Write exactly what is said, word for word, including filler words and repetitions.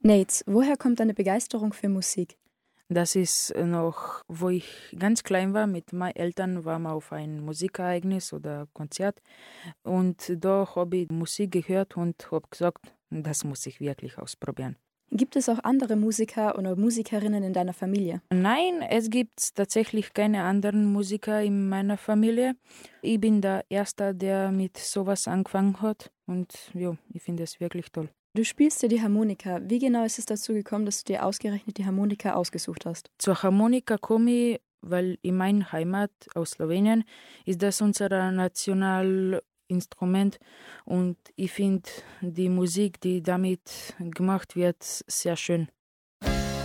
Nate, woher kommt deine Begeisterung für Musik? Das ist noch, wo ich ganz klein war, mit meinen Eltern waren wir auf ein Musikereignis oder Konzert und da habe ich Musik gehört und habe gesagt, das muss ich wirklich ausprobieren. Gibt es auch andere Musiker oder Musikerinnen in deiner Familie? Nein, es gibt tatsächlich keine anderen Musiker in meiner Familie. Ich bin der Erste, der mit sowas angefangen hat und ja, ich finde es wirklich toll. Du spielst ja die Harmonika. Wie genau ist es dazu gekommen, dass du dir ausgerechnet die Harmonika ausgesucht hast? Zur Harmonika komme ich, weil in meiner Heimat aus Slowenien ist das unser Nationalinstrument und ich finde die Musik, die damit gemacht wird, sehr schön.